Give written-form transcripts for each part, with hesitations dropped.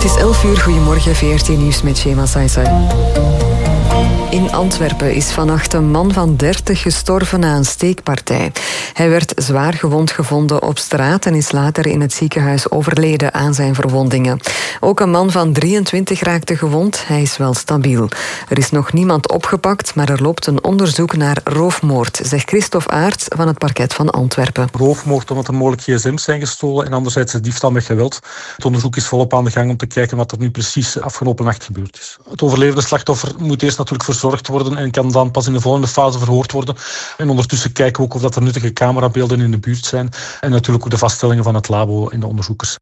Het is 11 uur, goedemorgen, VRT Nieuws met Shema Saisai. In Antwerpen is vannacht een man van 30 gestorven na een steekpartij. Hij werd zwaar gewond gevonden op straat en is later in het ziekenhuis overleden aan zijn verwondingen. Ook een man van 23 raakte gewond. Hij is wel stabiel. Er is nog niemand opgepakt, maar er loopt een onderzoek naar roofmoord, zegt Christophe Aerts van het parket van Antwerpen. Roofmoord omdat er mogelijk gsm's zijn gestolen en anderzijds diefstal met geweld. Het onderzoek is volop aan de gang om te kijken wat er nu precies afgelopen nacht gebeurd is. Het overlevende slachtoffer moet eerst natuurlijk verzorgd worden en kan dan pas in de volgende fase verhoord worden. En ondertussen kijken we ook of dat er nuttige camerabeelden in de buurt zijn en natuurlijk ook de vaststellingen van het labo en de onderzoekers.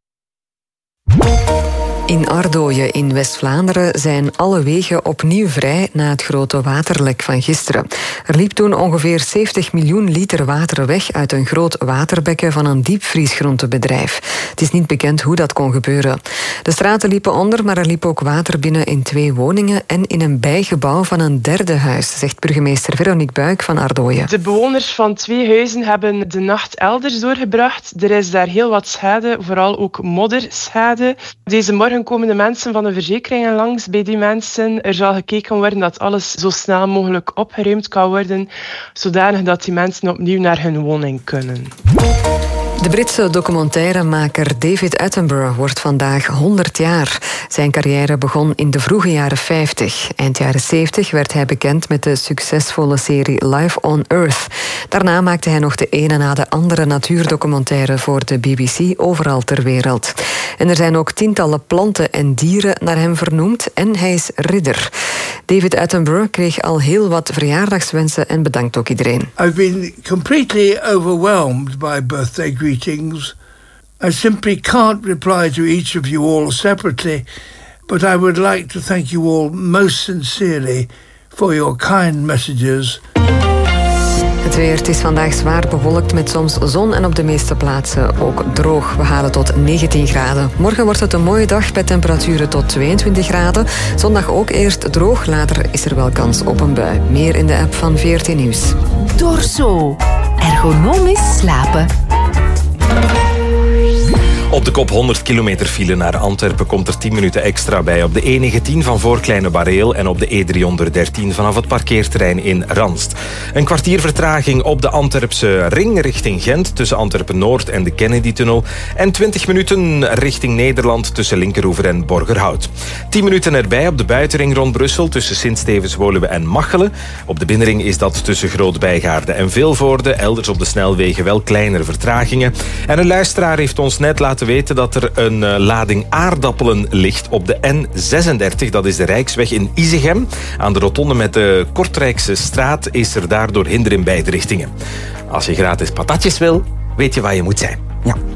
In Ardooien in West-Vlaanderen zijn alle wegen opnieuw vrij na het grote waterlek van gisteren. Er liep toen ongeveer 70 miljoen liter water weg uit een groot waterbekken van een diepvriesgroentebedrijf. Het is niet bekend hoe dat kon gebeuren. De straten liepen onder, maar er liep ook water binnen in 2 woningen en in een bijgebouw van een derde huis, zegt burgemeester Veronique Buik van Ardooien. De bewoners van 2 huizen hebben de nacht elders doorgebracht. Er is daar heel wat schade, vooral ook modderschade. Deze morgen komen de mensen van de verzekeringen langs bij die mensen. Er zal gekeken worden dat alles zo snel mogelijk opgeruimd kan worden, zodanig dat die mensen opnieuw naar hun woning kunnen. De Britse documentairemaker David Attenborough wordt vandaag 100 jaar. Zijn carrière begon in de vroege jaren 50. Eind jaren 70 werd hij bekend met de succesvolle serie Life on Earth. Daarna maakte hij nog de ene na de andere natuurdocumentaire voor de BBC overal ter wereld. En er zijn ook tientallen planten en dieren naar hem vernoemd en hij is ridder. David Attenborough kreeg al heel wat verjaardagswensen en bedankt ook iedereen. I've been completely overwhelmed by birthday greetings. I simply can't reply to each of you all separately, but I would like to thank you all most sincerely for your kind messages. Het weer, het is vandaag zwaar bewolkt met soms zon en op de meeste plaatsen ook droog. We halen tot 19 graden. Morgen wordt het een mooie dag bij temperaturen tot 22 graden. Zondag ook eerst droog, later is er wel kans op een bui. Meer in de app van VRT Nieuws. Dorso. Ergonomisch slapen. Op de kop 100 kilometer file naar Antwerpen komt er 10 minuten extra bij op de E19 van voor Kleine Bareel en op de E313 vanaf het parkeerterrein in Ranst. Een kwartier vertraging op de Antwerpse ring richting Gent tussen Antwerpen-Noord en de Kennedy-tunnel en 20 minuten richting Nederland tussen Linkeroever en Borgerhout. 10 minuten erbij op de buitenring rond Brussel tussen Sint-Stevens, Woluwe en Machelen. Op de binnenring is dat tussen Groot-Bijgaarde en Vilvoorde. Elders op de snelwegen wel kleinere vertragingen. En een luisteraar heeft ons net laten weten dat er een lading aardappelen ligt op de N36. Dat is de Rijksweg in Isegem. Aan de rotonde met de Kortrijkse straat is er daardoor hinder in beide richtingen. Als je gratis patatjes wil, weet je waar je moet zijn. Ja.